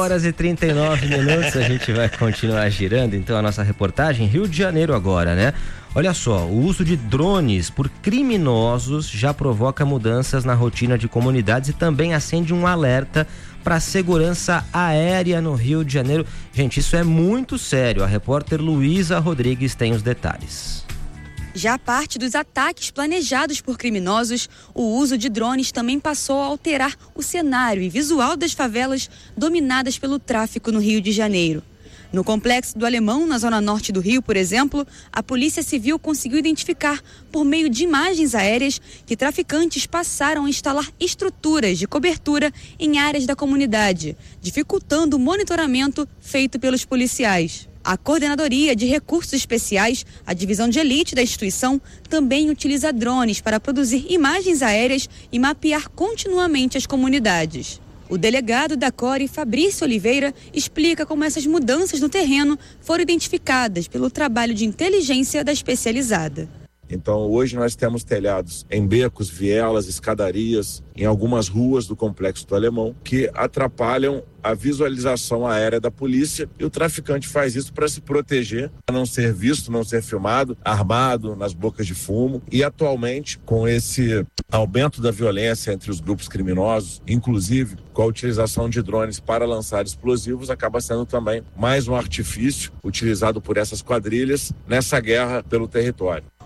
5h39, a gente vai continuar girando, então, a nossa reportagem. Rio de Janeiro agora, né? Olha só, o uso de drones por criminosos já provoca mudanças na rotina de comunidades e também acende um alerta para a segurança aérea no Rio de Janeiro. Gente, isso é muito sério. A repórter Luísa Rodrigues tem os detalhes. Já parte dos ataques planejados por criminosos, o uso de drones também passou a alterar o cenário e visual das favelas dominadas pelo tráfico no Rio de Janeiro. No Complexo do Alemão, na zona norte do Rio, por exemplo, a Polícia Civil conseguiu identificar, por meio de imagens aéreas, que traficantes passaram a instalar estruturas de cobertura em áreas da comunidade, dificultando o monitoramento feito pelos policiais. A Coordenadoria de Recursos Especiais, a divisão de elite da instituição, também utiliza drones para produzir imagens aéreas e mapear continuamente as comunidades. O delegado da CORE, Fabrício Oliveira, explica como essas mudanças no terreno foram identificadas pelo trabalho de inteligência da especializada. Então, hoje nós temos telhados em becos, vielas, escadarias, em algumas ruas do Complexo do Alemão, que atrapalham a visualização aérea da polícia, e o traficante faz isso para se proteger, para não ser visto, não ser filmado, armado nas bocas de fumo. E atualmente, com esse aumento da violência entre os grupos criminosos, inclusive com a utilização de drones para lançar explosivos, acaba sendo também mais um artifício utilizado por essas quadrilhas nessa guerra pelo território.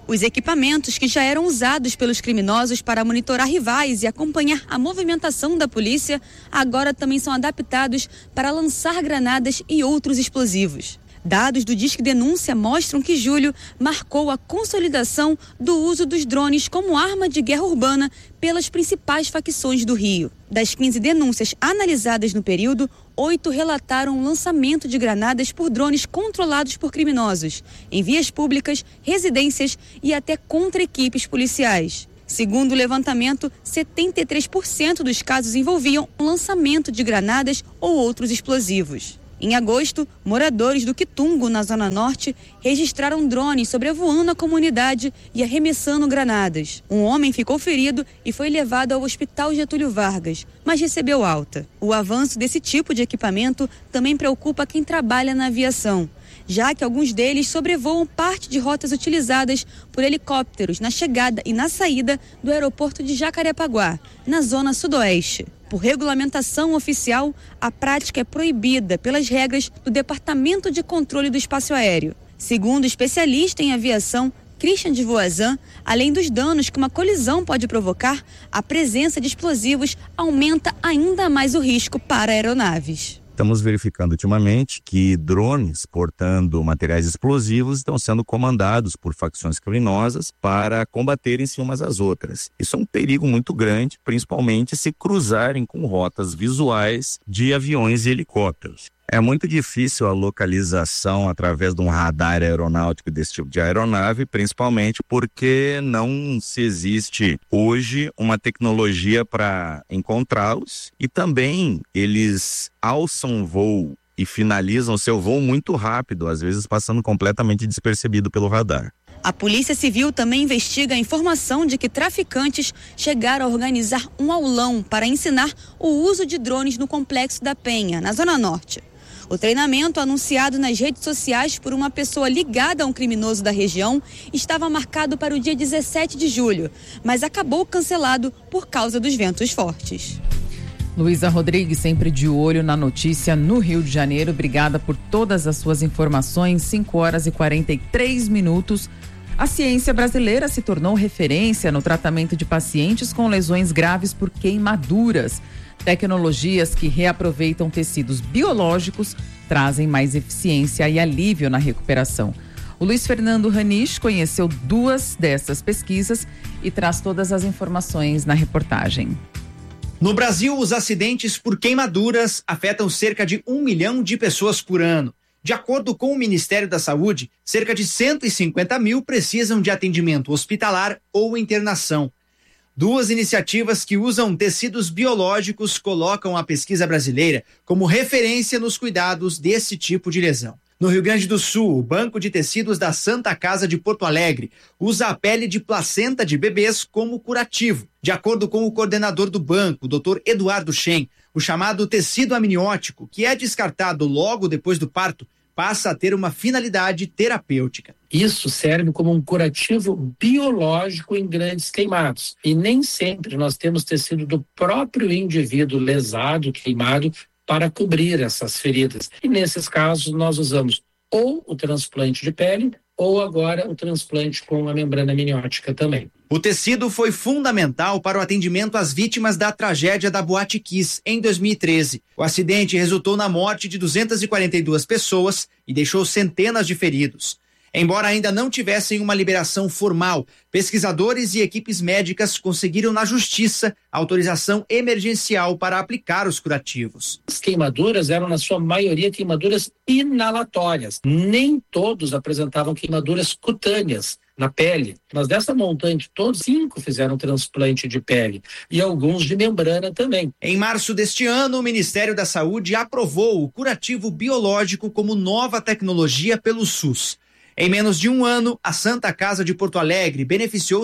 Os equipamentos que já eram usados pelos criminosos para monitorar rivais e acompanhar a movimentação da polícia, agora também são adaptados para lançar granadas e outros explosivos. Dados do Disque Denúncia mostram que julho marcou a consolidação do uso dos drones como arma de guerra urbana pelas principais facções do Rio. Das 15 denúncias analisadas no período, 8 relataram o lançamento de granadas por drones controlados por criminosos, em vias públicas, residências e até contra equipes policiais. Segundo o levantamento, 73% dos casos envolviam o lançamento de granadas ou outros explosivos. Em agosto, moradores do Quitungo, na Zona Norte, registraram drones sobrevoando a comunidade e arremessando granadas. Um homem ficou ferido e foi levado ao Hospital Getúlio Vargas, mas recebeu alta. O avanço desse tipo de equipamento também preocupa quem trabalha na aviação, já que alguns deles sobrevoam parte de rotas utilizadas por helicópteros na chegada e na saída do aeroporto de Jacarepaguá, na Zona Sudoeste. Por regulamentação oficial, a prática é proibida pelas regras do Departamento de Controle do Espaço Aéreo. Segundo o especialista em aviação, Christian de Voisin, além dos danos que uma colisão pode provocar, a presença de explosivos aumenta ainda mais o risco para aeronaves. Estamos verificando ultimamente que drones portando materiais explosivos estão sendo comandados por facções criminosas para combaterem-se umas às outras. Isso é um perigo muito grande, principalmente se cruzarem com rotas visuais de aviões e helicópteros. É muito difícil a localização através de um radar aeronáutico desse tipo de aeronave, principalmente porque não se existe hoje uma tecnologia para encontrá-los e também eles alçam voo e finalizam seu voo muito rápido, às vezes passando completamente despercebido pelo radar. A Polícia Civil também investiga a informação de que traficantes chegaram a organizar um aulão para ensinar o uso de drones no Complexo da Penha, na Zona Norte. O treinamento, anunciado nas redes sociais por uma pessoa ligada a um criminoso da região, estava marcado para o dia 17 de julho, mas acabou cancelado por causa dos ventos fortes. Luísa Rodrigues, sempre de olho na notícia no Rio de Janeiro. Obrigada por todas as suas informações. 5 horas e 43 minutos. A ciência brasileira se tornou referência no tratamento de pacientes com lesões graves por queimaduras. Tecnologias que reaproveitam tecidos biológicos trazem mais eficiência e alívio na recuperação. O Luiz Fernando Ranisch conheceu 2 dessas pesquisas e traz todas as informações na reportagem. No Brasil, os acidentes por queimaduras afetam cerca de 1 milhão de pessoas por ano. De acordo com o Ministério da Saúde, cerca de 150 mil precisam de atendimento hospitalar ou internação. 2 iniciativas que usam tecidos biológicos colocam a pesquisa brasileira como referência nos cuidados desse tipo de lesão. No Rio Grande do Sul, o Banco de Tecidos da Santa Casa de Porto Alegre usa a pele de placenta de bebês como curativo. De acordo com o coordenador do banco, o Dr. Eduardo Shen, o chamado tecido amniótico, que é descartado logo depois do parto, passa a ter uma finalidade terapêutica. Isso serve como um curativo biológico em grandes queimados. E nem sempre nós temos tecido do próprio indivíduo lesado, queimado, para cobrir essas feridas. E nesses casos nós usamos ou o transplante de pele ou agora o transplante com a membrana amniótica também. O tecido foi fundamental para o atendimento às vítimas da tragédia da Boate Kiss em 2013. O acidente resultou na morte de 242 pessoas e deixou centenas de feridos. Embora ainda não tivessem uma liberação formal, pesquisadores e equipes médicas conseguiram na justiça autorização emergencial para aplicar os curativos. As queimaduras eram, na sua maioria, queimaduras inalatórias. Nem todos apresentavam queimaduras cutâneas na pele. Mas dessa montanha de todos, 5 fizeram transplante de pele e alguns de membrana também. Em março deste ano, o Ministério da Saúde aprovou o curativo biológico como nova tecnologia pelo SUS. Em menos de um ano, a Santa Casa de Porto Alegre beneficiou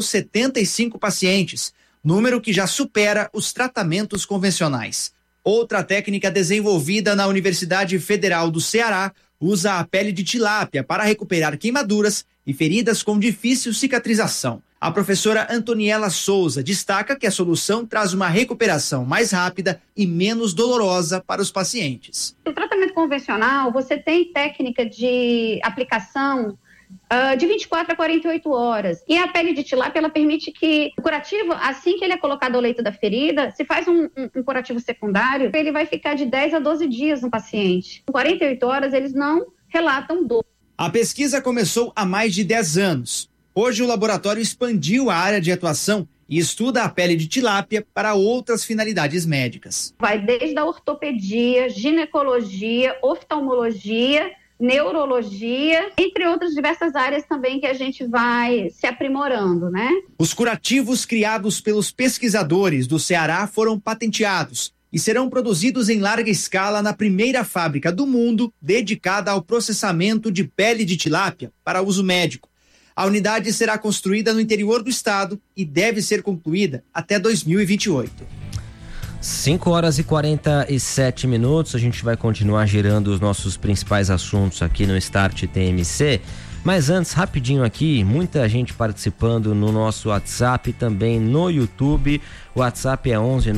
75 pacientes, número que já supera os tratamentos convencionais. Outra técnica desenvolvida na Universidade Federal do Ceará usa a pele de tilápia para recuperar queimaduras e feridas com difícil cicatrização. A professora Antoniela Souza destaca que a solução traz uma recuperação mais rápida e menos dolorosa para os pacientes. No tratamento convencional, você tem técnica de aplicação de 24 a 48 horas. E a pele de tilápia, ela permite que o curativo, assim que ele é colocado ao leito da ferida, se faz um curativo secundário, ele vai ficar de 10 a 12 dias no paciente. Com 48 horas, eles não relatam dor. A pesquisa começou há mais de 10 anos. Hoje, o laboratório expandiu a área de atuação e estuda a pele de tilápia para outras finalidades médicas. Vai desde a ortopedia, ginecologia, oftalmologia, neurologia, entre outras diversas áreas também que a gente vai se aprimorando, né? Os curativos criados pelos pesquisadores do Ceará foram patenteados e serão produzidos em larga escala na primeira fábrica do mundo dedicada ao processamento de pele de tilápia para uso médico. A unidade será construída no interior do estado e deve ser concluída até 2028. 5 horas e 47 minutos, a gente vai continuar girando os nossos principais assuntos aqui no Start TMC, mas antes, rapidinho aqui, muita gente participando no nosso WhatsApp, também no YouTube. O WhatsApp é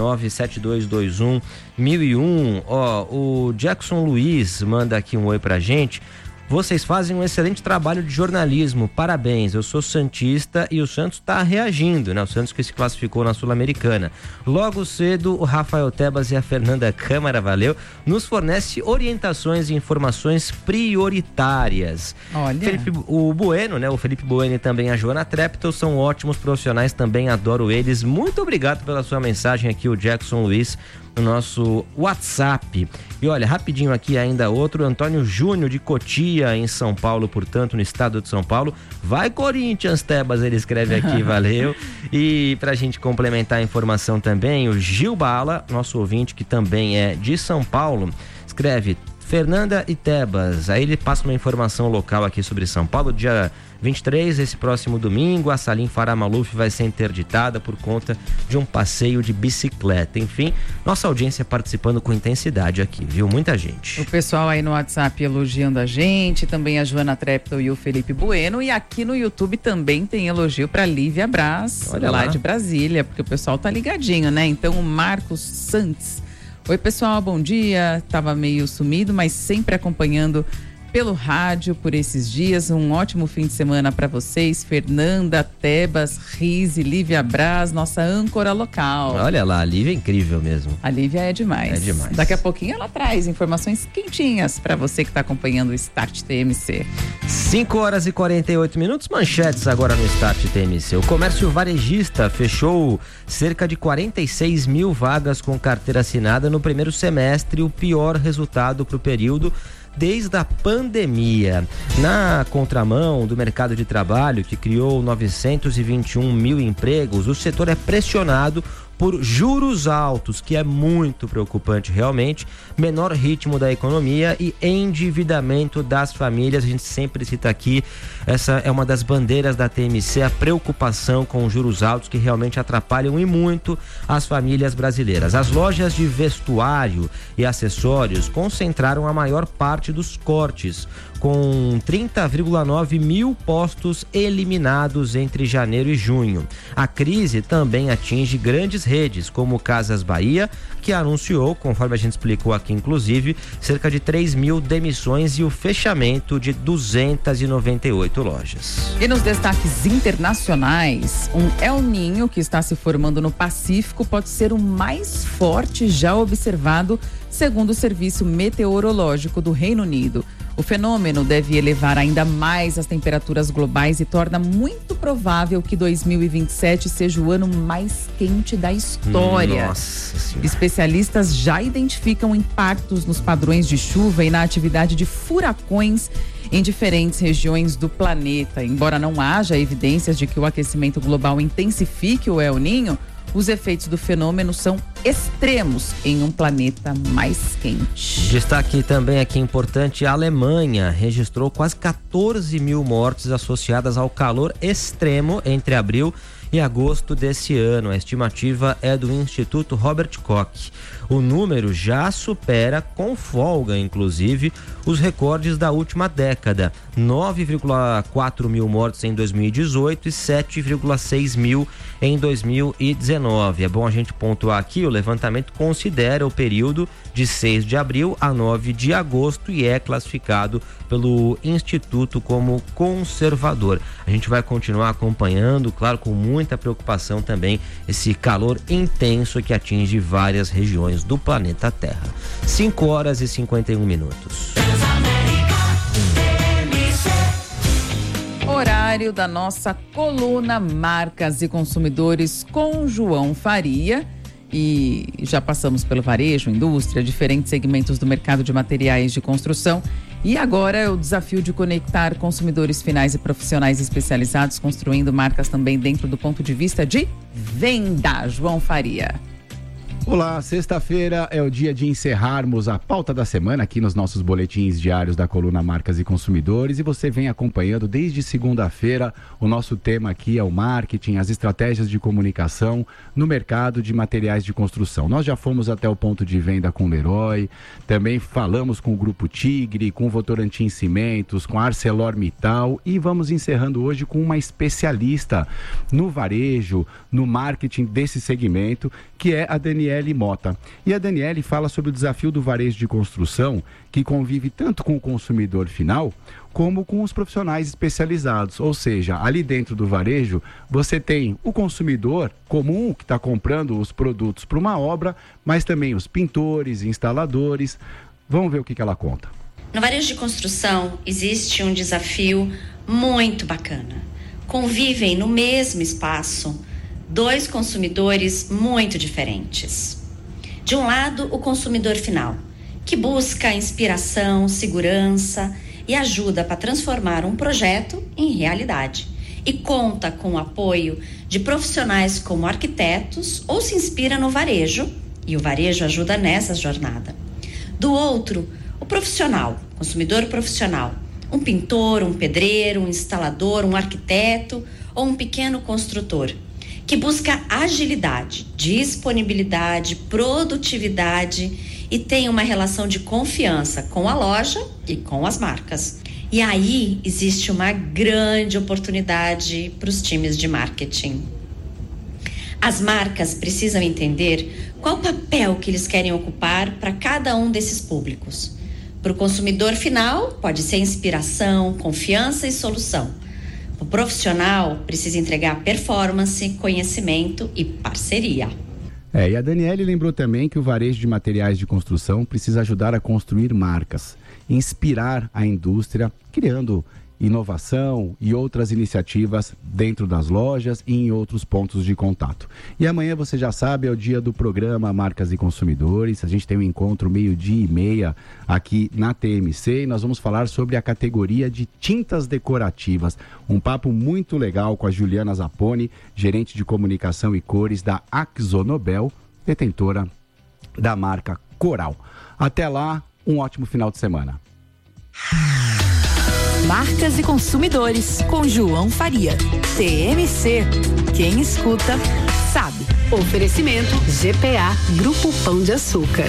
11972211001. O Jackson Luiz manda aqui um oi pra gente. Vocês fazem um excelente trabalho de jornalismo, parabéns, eu sou santista e o Santos está reagindo, né? O Santos que se classificou na Sul-Americana. Logo cedo, o Rafael Tebas e a Fernanda Câmara, valeu, nos fornece orientações e informações prioritárias. Olha. O Bueno, né? O Felipe Bueno e também a Joana Treptow são ótimos profissionais, também adoro eles. Muito obrigado pela sua mensagem aqui, o Jackson Luiz, no nosso WhatsApp. E olha, rapidinho aqui ainda outro, Antônio Júnior de Cotia, em São Paulo, portanto, no estado de São Paulo. Vai Corinthians, Tebas, ele escreve aqui, valeu. E pra gente complementar a informação também, o Gil Bala, nosso ouvinte que também é de São Paulo, escreve: Fernanda e Tebas, aí ele passa uma informação local aqui sobre São Paulo, dia 23, esse próximo domingo, a Salim Farah Maluf vai ser interditada por conta de um passeio de bicicleta. Enfim, nossa audiência participando com intensidade aqui, viu? Muita gente. O pessoal aí no WhatsApp elogiando a gente, também a Joana Treptow e o Felipe Bueno, e aqui no YouTube também tem elogio para Lívia Braz, olha lá lá de Brasília, porque o pessoal tá ligadinho, né? Então o Marcos Santos: oi pessoal, bom dia, tava meio sumido, mas sempre acompanhando pelo rádio por esses dias. Um ótimo fim de semana para vocês. Fernanda, Tebas, Rize, Lívia Braz, nossa âncora local. Olha lá, a Lívia é incrível mesmo. A Lívia é demais. É demais. Daqui a pouquinho ela traz informações quentinhas para você que está acompanhando o Start TMC. 5 horas e 48 minutos, manchetes agora no Start TMC. O comércio varejista fechou cerca de 46 mil vagas com carteira assinada no primeiro semestre, o pior resultado para o período desde a pandemia. Na contramão do mercado de trabalho, que criou 921 mil empregos, o setor é pressionado por juros altos, que é muito preocupante realmente, menor ritmo da economia e endividamento das famílias. A gente sempre cita aqui, essa é uma das bandeiras da TMC, a preocupação com juros altos que realmente atrapalham e muito as famílias brasileiras. As lojas de vestuário e acessórios concentraram a maior parte dos cortes, com 30,9 mil postos eliminados entre janeiro e junho. A crise também atinge grandes redes, como Casas Bahia, que anunciou, conforme a gente explicou aqui inclusive, cerca de 3 mil demissões e o fechamento de 298 lojas. E nos destaques internacionais, um El Niño que está se formando no Pacífico pode ser o mais forte já observado, segundo o Serviço Meteorológico do Reino Unido. O fenômeno deve elevar ainda mais as temperaturas globais e torna muito provável que 2027 seja o ano mais quente da história. Nossa Senhora. Especialistas já identificam impactos nos padrões de chuva e na atividade de furacões em diferentes regiões do planeta. Embora não haja evidências de que o aquecimento global intensifique o El Niño, os efeitos do fenômeno são extremos em um planeta mais quente. Destaque também aqui importante: a Alemanha registrou quase 14 mil mortes associadas ao calor extremo entre abril e agosto desse ano. A estimativa é do Instituto Robert Koch. O número já supera, com folga inclusive, os recordes da última década: 9,4 mil mortos em 2018 e 7,6 mil em 2019. É bom a gente pontuar aqui, o levantamento considera o período de 6 de abril a 9 de agosto e é classificado pelo Instituto como conservador. A gente vai continuar acompanhando, claro, com muita preocupação também, esse calor intenso que atinge várias regiões do planeta Terra. 5h51. Horário da nossa coluna Marcas e Consumidores com João Faria. E já passamos pelo varejo, indústria, diferentes segmentos do mercado de materiais de construção. E agora é o desafio de conectar consumidores finais e profissionais especializados, construindo marcas também dentro do ponto de vista de venda. João Faria. Olá, sexta-feira é o dia de encerrarmos a pauta da semana aqui nos nossos boletins diários da coluna Marcas e Consumidores, e você vem acompanhando desde segunda-feira. O nosso tema aqui é o marketing, as estratégias de comunicação no mercado de materiais de construção. Nós já fomos até o ponto de venda com o Leroy, também falamos com o Grupo Tigre, com o Votorantim Cimentos, com a ArcelorMittal, e vamos encerrando hoje com uma especialista no varejo, no marketing desse segmento, que é a Daniele Mota. E a Daniele fala sobre o desafio do varejo de construção, que convive tanto com o consumidor final, como com os profissionais especializados. Ou seja, ali dentro do varejo, você tem o consumidor comum que está comprando os produtos para uma obra, mas também os pintores, instaladores. Vamos ver o que ela conta. No varejo de construção, existe um desafio muito bacana. Convivem no mesmo espaço dois consumidores muito diferentes. De um lado, o consumidor final, que busca inspiração, segurança e ajuda para transformar um projeto em realidade, e conta com o apoio de profissionais como arquitetos ou se inspira no varejo, e o varejo ajuda nessa jornada. Do outro, o profissional, consumidor profissional, um pintor, um pedreiro, um instalador, um arquiteto ou um pequeno construtor, que busca agilidade, disponibilidade, produtividade e tem uma relação de confiança com a loja e com as marcas. E aí existe uma grande oportunidade para os times de marketing. As marcas precisam entender qual o papel que eles querem ocupar para cada um desses públicos. Para o consumidor final, pode ser inspiração, confiança e solução. O profissional precisa entregar performance, conhecimento e parceria. E a Daniele lembrou também que o varejo de materiais de construção precisa ajudar a construir marcas, inspirar a indústria, criando inovação e outras iniciativas dentro das lojas e em outros pontos de contato. E amanhã, você já sabe, é o dia do programa Marcas e Consumidores. A gente tem um encontro 12:30 aqui na TMC e nós vamos falar sobre a categoria de tintas decorativas. Um papo muito legal com a Juliana Zapponi, gerente de comunicação e cores da AkzoNobel, detentora da marca Coral. Até lá, um ótimo final de semana. Marcas e Consumidores, com João Faria. TMC. Quem escuta, sabe. Oferecimento GPA, Grupo Pão de Açúcar.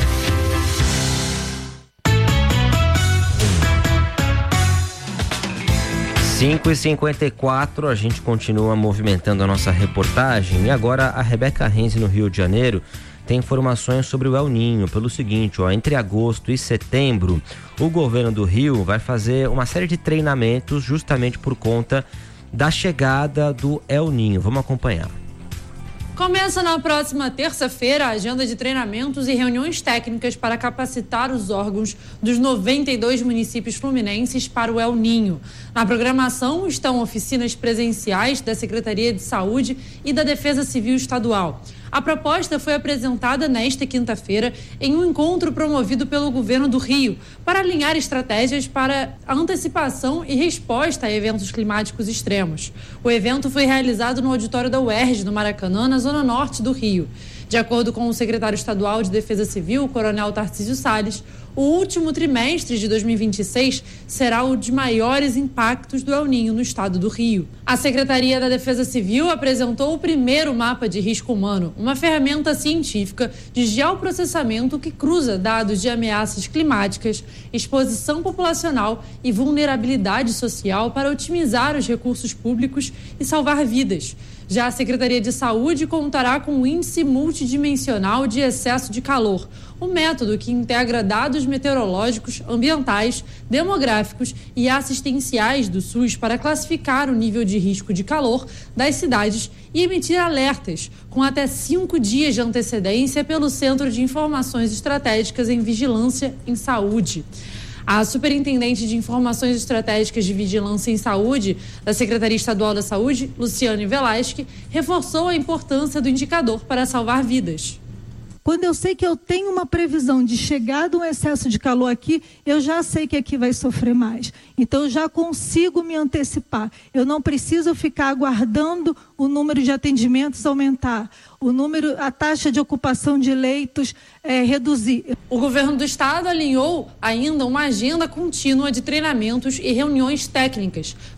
Cinco e 54, a gente continua movimentando a nossa reportagem. E agora a Rebeca Renzi, no Rio de Janeiro, tem informações sobre o El Ninho, pelo seguinte, entre agosto e setembro, o governo do Rio vai fazer uma série de treinamentos justamente por conta da chegada do El Ninho. Vamos acompanhar. Começa na próxima terça-feira a agenda de treinamentos e reuniões técnicas para capacitar os órgãos dos 92 municípios fluminenses para o El Ninho. Na programação estão oficinas presenciais da Secretaria de Saúde e da Defesa Civil Estadual. A proposta foi apresentada nesta quinta-feira em um encontro promovido pelo governo do Rio para alinhar estratégias para a antecipação e resposta a eventos climáticos extremos. O evento foi realizado no auditório da UERJ, no Maracanã, na zona norte do Rio. De acordo com o secretário estadual de Defesa Civil, o coronel Tarcísio Salles, o último trimestre de 2026 será o de maiores impactos do El Niño no estado do Rio. A Secretaria da Defesa Civil apresentou o primeiro mapa de risco humano, uma ferramenta científica de geoprocessamento que cruza dados de ameaças climáticas, exposição populacional e vulnerabilidade social para otimizar os recursos públicos e salvar vidas. Já a Secretaria de Saúde contará com o Índice Multidimensional de Excesso de Calor, um método que integra dados meteorológicos, ambientais, demográficos e assistenciais do SUS para classificar o nível de risco de calor das cidades e emitir alertas com até 5 dias de antecedência pelo Centro de Informações Estratégicas em Vigilância em Saúde. A superintendente de Informações Estratégicas de Vigilância em Saúde da Secretaria Estadual da Saúde, Luciane Velasque, reforçou a importância do indicador para salvar vidas. Quando eu sei que eu tenho uma previsão de chegada um excesso de calor aqui, eu já sei que aqui vai sofrer mais. Então, eu já consigo me antecipar. Eu não preciso ficar aguardando o número de atendimentos aumentar, a taxa de ocupação de leitos reduzir. O governo do estado alinhou ainda uma agenda contínua de treinamentos e reuniões técnicas